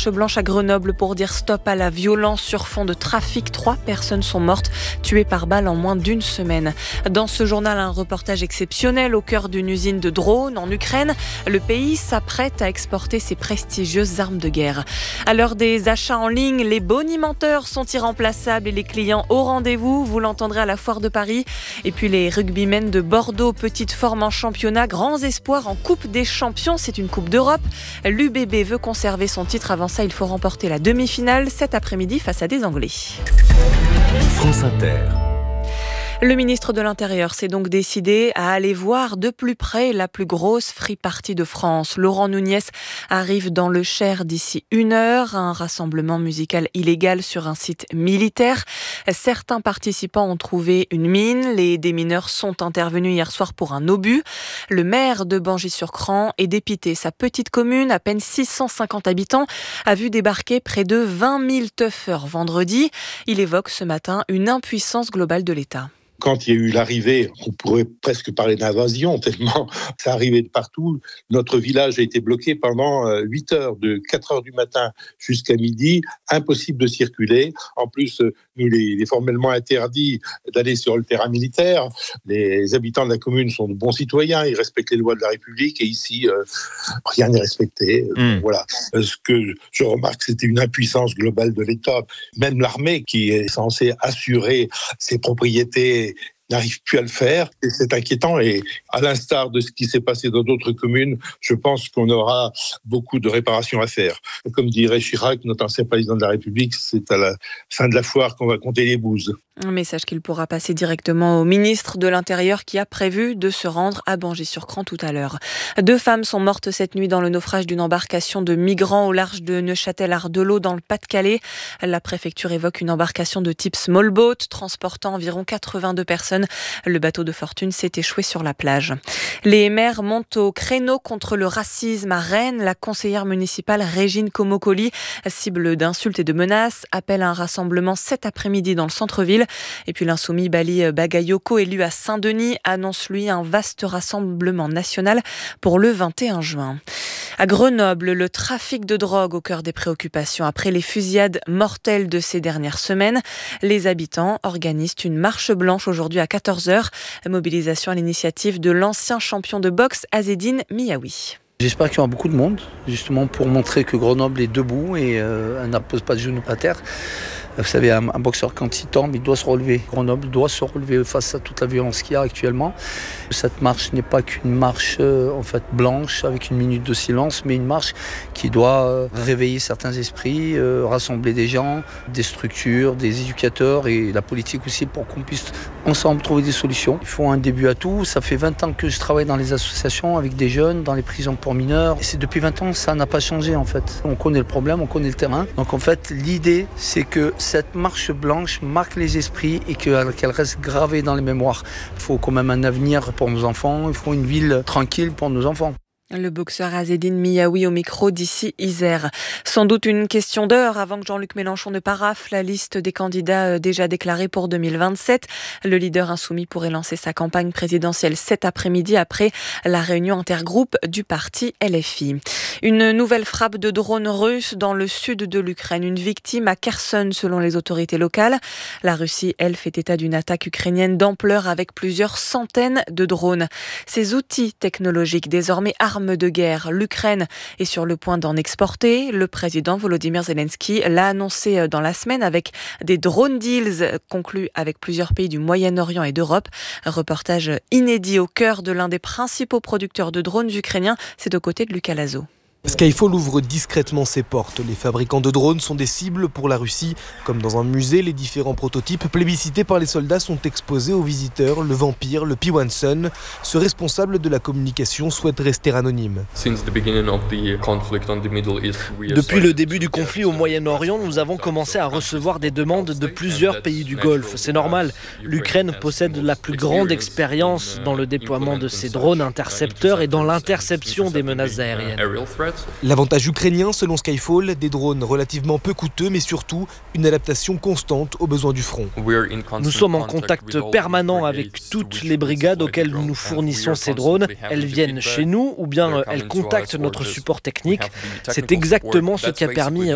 marche blanche à Grenoble pour dire stop à la violence sur fond de trafic. 3 personnes sont mortes, tuées par balle en moins d'une semaine. Dans ce journal, un reportage exceptionnel au cœur d'une usine de drones en Ukraine. Le pays s'apprête à exporter ses prestigieuses armes de guerre. À l'heure des achats en ligne, les bonimenteurs sont irremplaçables et les clients au rendez-vous. Vous l'entendrez à la Foire de Paris. Et puis les rugbymen de Bordeaux, petite forme en championnat, grands espoirs en Coupe des Champions. C'est une Coupe d'Europe. L'UBB veut conserver son titre. Avant ça, il faut remporter la demi-finale cet après-midi face à des Anglais. France Inter. Le ministre de l'Intérieur s'est donc décidé à aller voir de plus près la plus grosse free party de France. Laurent Nunez arrive dans le Cher d'ici 1 heure, un rassemblement musical illégal sur un site militaire. Certains participants ont trouvé une mine. Les démineurs sont intervenus hier soir pour un obus. Le maire de Bangis-sur-Cran est dépité. Sa petite commune, à peine 650 habitants, a vu débarquer près de 20 000 teufeurs vendredi. Il évoque ce matin une impuissance globale de l'État. Quand il y a eu l'arrivée, on pourrait presque parler d'invasion, tellement ça arrivait de partout. Notre village a été bloqué pendant 8 heures, de 4 heures du matin jusqu'à midi, impossible de circuler. En plus, nous, il est formellement interdit d'aller sur le terrain militaire. Les habitants de la commune sont de bons citoyens, ils respectent les lois de la République, et ici, rien n'est respecté. Voilà. Ce que je remarque, c'était une impuissance globale de l'État. Même l'armée, qui est censée assurer ses propriétés, n'arrive plus à le faire, et c'est inquiétant. Et à l'instar de ce qui s'est passé dans d'autres communes, je pense qu'on aura beaucoup de réparations à faire. Comme dirait Chirac, notre ancien président de la République, c'est à la fin de la foire qu'on va compter les bouses. Un message qu'il pourra passer directement au ministre de l'Intérieur qui a prévu de se rendre à Bangis-sur-Cran tout à l'heure. 2 femmes sont mortes cette nuit dans le naufrage d'une embarcation de migrants au large de Neuchâtel-Ardelot dans le Pas-de-Calais. La préfecture évoque une embarcation de type small boat transportant environ 82 personnes. Le bateau de fortune s'est échoué sur la plage. Les maires montent au créneau contre le racisme à Rennes. La conseillère municipale Régine Comocoli, cible d'insultes et de menaces, appelle à un rassemblement cet après-midi dans le centre-ville. Et puis l'insoumis Bali Bagayoko, élu à Saint-Denis, annonce lui un vaste rassemblement national pour le 21 juin. À Grenoble, le trafic de drogue au cœur des préoccupations. Après les fusillades mortelles de ces dernières semaines, les habitants organisent une marche blanche aujourd'hui à 14h. Mobilisation à l'initiative de l'ancien champion de boxe Azzedine Miaoui. J'espère qu'il y aura beaucoup de monde, justement pour montrer que Grenoble est debout et elle ne pose pas de genoux à terre. Vous savez, un boxeur, quand il tombe, il doit se relever. Grenoble doit se relever face à toute la violence qu'il y a actuellement. Cette marche n'est pas qu'une marche blanche avec une minute de silence, mais une marche qui doit réveiller certains esprits, rassembler des gens, des structures, des éducateurs et la politique aussi pour qu'on puisse ensemble trouver des solutions. Il faut un début à tout. Ça fait 20 ans que je travaille dans les associations avec des jeunes, dans les prisons pour mineurs. Et c'est depuis 20 ans, ça n'a pas changé en fait. On connaît le problème, on connaît le terrain. Donc en fait, l'idée, c'est que cette marche blanche marque les esprits et qu'elle reste gravée dans les mémoires. Il faut quand même un avenir pour nos enfants, il faut une ville tranquille pour nos enfants. Le boxeur Azzedine Miaoui au micro d'ici Isère. Sans doute une question d'heure avant que Jean-Luc Mélenchon ne parafle la liste des candidats déjà déclarés pour 2027. Le leader insoumis pourrait lancer sa campagne présidentielle cet après-midi après la réunion intergroupe du parti LFI. Une nouvelle frappe de drones russes dans le sud de l'Ukraine. Une victime à Kherson selon les autorités locales. La Russie, elle, fait état d'une attaque ukrainienne d'ampleur avec plusieurs centaines de drones. Ces outils technologiques désormais armes de guerre. L'Ukraine est sur le point d'en exporter. Le président Volodymyr Zelensky l'a annoncé dans la semaine avec des drone deals conclus avec plusieurs pays du Moyen-Orient et d'Europe. Un reportage inédit au cœur de l'un des principaux producteurs de drones ukrainiens. C'est aux côtés de Lucas Lazo. Skyfall ouvre discrètement ses portes. Les fabricants de drones sont des cibles pour la Russie. Comme dans un musée, les différents prototypes plébiscités par les soldats sont exposés aux visiteurs. Le Vampire, le P1 Sun, ce responsable de la communication souhaite rester anonyme. Depuis le début du conflit au Moyen-Orient, nous avons commencé à recevoir des demandes de plusieurs pays du Golfe. C'est normal. L'Ukraine possède la plus grande expérience dans le déploiement de ces drones intercepteurs et dans l'interception des menaces aériennes. L'avantage ukrainien, selon Skyfall, des drones relativement peu coûteux, mais surtout une adaptation constante aux besoins du front. Nous sommes en contact permanent avec toutes les brigades auxquelles nous fournissons ces drones. Elles viennent chez nous ou bien elles contactent notre support technique. C'est exactement ce qui a permis